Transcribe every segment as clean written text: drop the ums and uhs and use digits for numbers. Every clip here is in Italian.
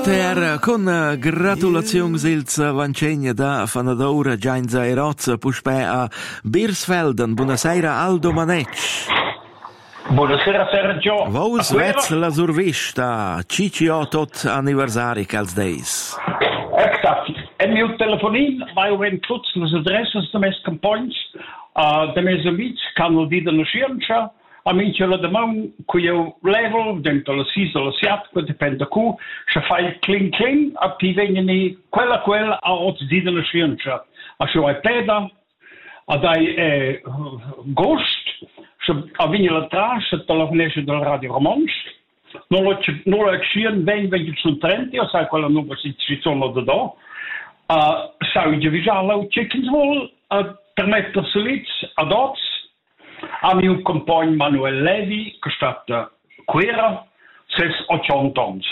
Con gratulazioni ils vancegna da Fanadora, Gianza e Rozza, puspè a Birsfelden. Buonasera Aldo Manec. Buonasera Sergio. Vos vets la survista, CCO tot anniversari cals days. Exact. En mio telefonin, vai wen tuts les adresses de mes campagnes, de mes amics, canno di de nascienza, amici la demon, cui eu level, dentro la 6 o la 7, que depende cu, se fai cling, a ti vengni quella, a ots di de nascienza. A se vai peda, a dai gost, se a vigni la tras, se telefonesce del Radio Romans, non lo accien, ven sono 30, o sai quella numero si sono da do, sau divisalo chickens wol, permettersi lits, ad ots, a mio compagno Manuel Levi, che è stato quera, 80 anni.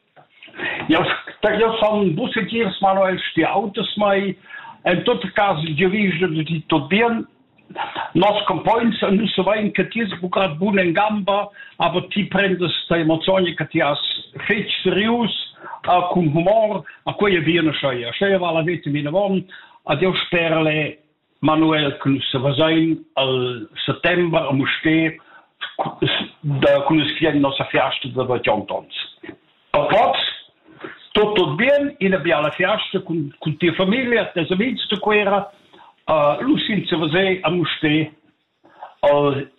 Io sono bussetiers Manuel, sti autos mai, in tutti casi diviso di tutto bene. Nos compagni non so bene che ti sbucrat buone in gamba, ma ti prendi queste emozioni che ti has fece serius, con humor, a cui viene scegliere. Scegliere va la vita mia von, ad io spero Manuel kun se vazain al settembre a muste da kun es fien nossa festa de 80 anos. Após tutto bem in abbiamo la festa con tua famiglia, tes amici de quera, Lucien se vazai a muste al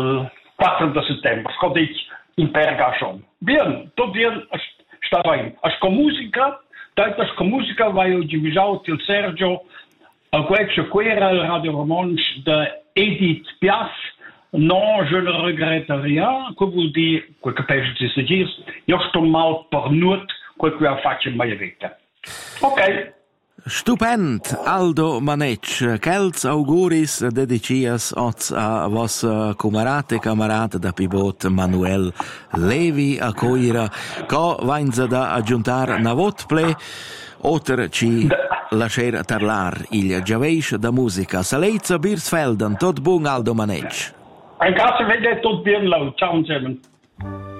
4 de settembre. Scott ich in Pergachon. Bien, tot bien sta bem. As com música, tantas com música vai o divisão til Sergio. A questa quera il Radio Romans de Edith Piaf, non, je ne regrette rien, que vuol dire, quel che penso di dire, io sto mal per nuot, quel che faccio in mia vita. Ok. Stupend, Aldo Manec, quels auguris dedicias oz a vos camarate da pibot Manuel Levi a coira, co vainza da aggiuntar na votple, oter ci lascer tarlar il giaveish da musica. Saleizza Birsfelden, tot bun Aldo Manec. En grazie, vede tot bien low. Ciao insieme.